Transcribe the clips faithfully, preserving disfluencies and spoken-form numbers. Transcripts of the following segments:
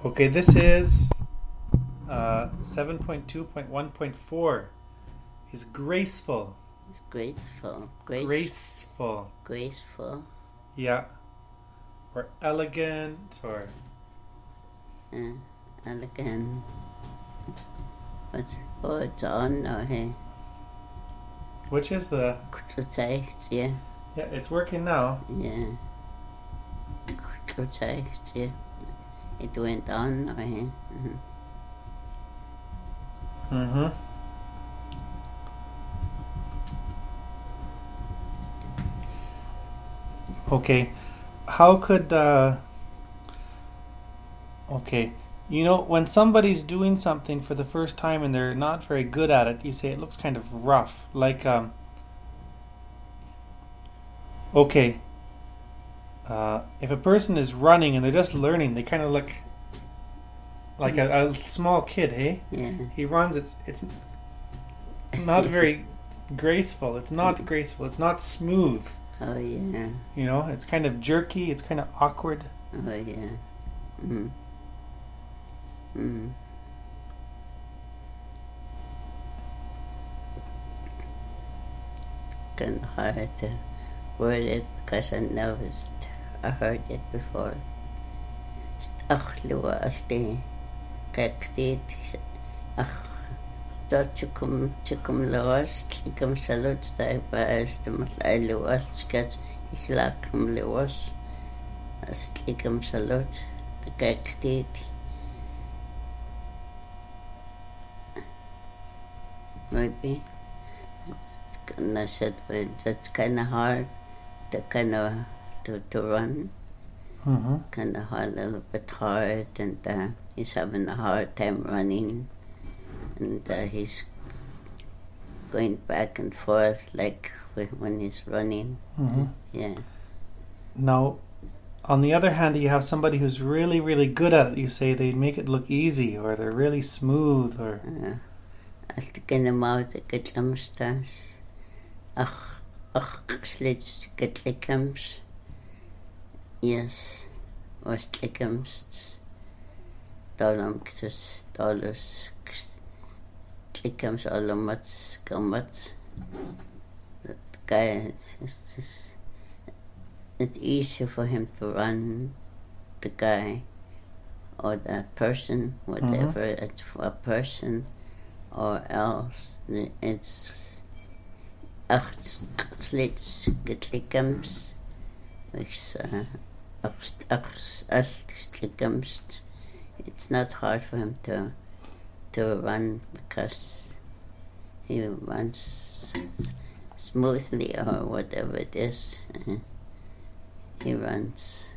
Okay, this is uh, seven point two point one point four. He's graceful. He's grateful. Grace, Graceful. Graceful. Yeah. Or elegant, or... Uh, elegant. But, oh, it's on now, hey. Which is the... Kruteicht, yeah. Yeah, it's working now. Yeah. Kruteicht, yeah. It went on now, hey. Mm-hmm. Mm-hmm. Okay. How could... Uh, okay. You know, when somebody's doing something for the first time and they're not very good at it, you say it looks kind of rough. Like, um... Okay. Uh, if a person is running and they're just learning, they kind of look like a, a small kid, hey? Yeah. He runs, it's it's not very graceful. It's not graceful. It's not smooth. Oh, yeah. You know, it's kind of jerky. It's kind of awkward. Oh, yeah. Mm. Mm. Kind of hard to word it because I know it's, I heard it before. Ach, lua, asti, kaktit, ach, dat chukum, chukum loas, chikum salut, stai baas, de matlai luas, skat, ich lakum luas, as chikum salut, de kaktit. Maybe. And I said, well, that's kind of hard to kind of to, to run. Mm-hmm. Kind of hard, a little bit hard, and uh, he's having a hard time running, and uh, he's going back and forth like when he's running. Mm-hmm. Yeah. Now, on the other hand, you have somebody who's really, really good at it. You say they make it look easy, or they're really smooth, or... Uh, Als ik in de mouth, ik het lamstas. Ach, ach, slits, ik het likams. Yes, was likams. Dolamktus, dolus, likams, allamats, gamats. That guy, it's just, it's easier for him to run, the guy, or the person, whatever, mm-hmm. It's for a person. Or else it's acht slits getlikams, which acht slikams. It's not hard for him to to run because he runs smoothly or whatever it is. He runs.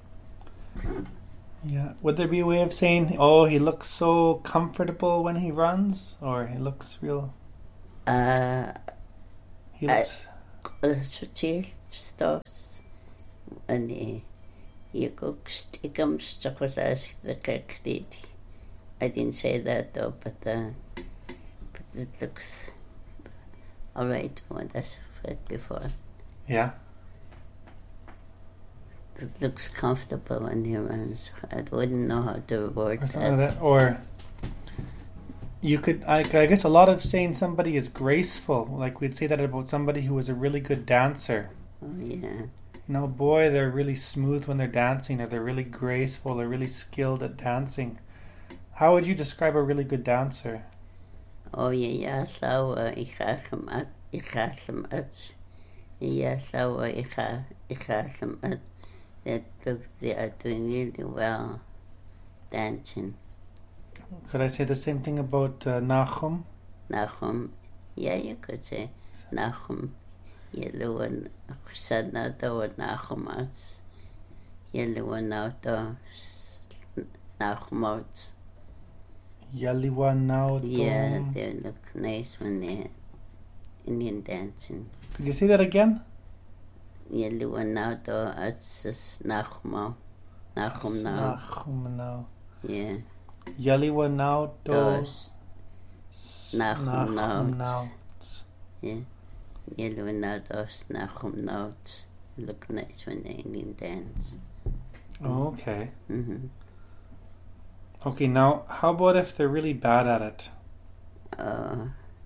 Yeah. Would there be a way of saying, oh, he looks so comfortable when he runs? Or he looks real... Uh, he looks... Sutil stuffs. And he... He cooks stickums, chocolates, the cake did. I didn't say that though, but, uh, but it looks alright when I said before. Yeah. It looks comfortable when he runs. I wouldn't know how to word or something that. Like that. Or you could, I, I guess a lot of saying somebody is graceful, like we'd say that about somebody who is a really good dancer. Oh, yeah. You know, boy, they're really smooth when they're dancing, or they're really graceful, or really skilled at dancing. How would you describe a really good dancer? Oh, yeah, yeah, so ik ga hem uit, ik ga hem uit. Ja, so ik ga, ik ga hem uit. That look, they are doing really well dancing. Could I say the same thing about uh, Nachum? Nachum, yeah, you could say Nachum. Yellow and said now to Nachum out. Yellow and now to Nachum out. Yaliwa now. Yeah, they look nice when they're Indian dancing. Could you say that again? Yellow now to it's just Nachum. Nachum now. Nachum now. Yeah. Yaliwa now to Nachum now. now. Yeah. Yellow now to Nachum now. Look nice when they Indian dance. Oh, okay. Mm-hmm. Okay, now how about if they're really bad at it? Uh,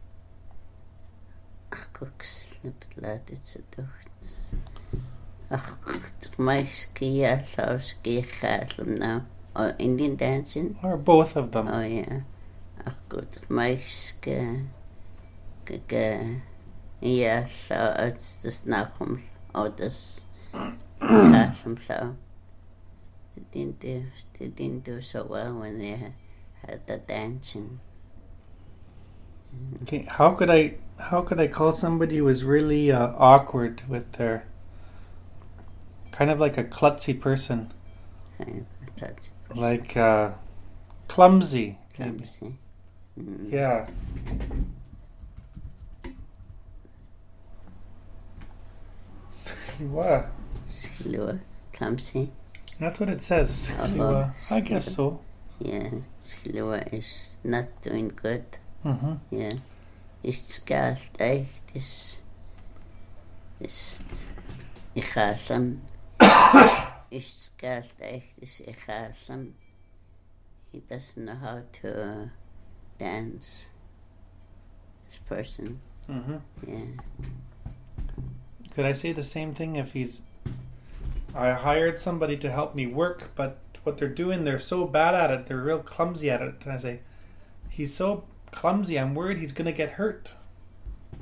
ach, kijk, snip het, laat het zo doen. Ach, het meisje ja, zoals ik ga now. Oh, Indian dancing? Or both of them? Oh, yeah. Ach, goed, het meisje, kijk, ja, zo, het is dus nog om, oh, dus, ga hem zo. They didn't do, they didn't do so well when they had, had the dancing. Okay, how could I how could I call somebody who was really uh, awkward with their kind of like a klutzy person, Kind of, that's like uh, clumsy? maybe. clumsy. Mm. Yeah. Skliwa. Skliwa, clumsy. That's what it says. Skliwa. I guess so. Yeah, Skliwa is not doing good. Mm-hmm. Yeah. Is skalt echt, is, is, ik ga hem, is skalt echt, is ik ga hem. He doesn't know how to uh, dance. This person, Mm-hmm. yeah. Could I say the same thing if he's... I hired somebody to help me work, but what they're doing, they're so bad at it, they're real clumsy at it. And I say, he's so clumsy, I'm worried he's going to get hurt.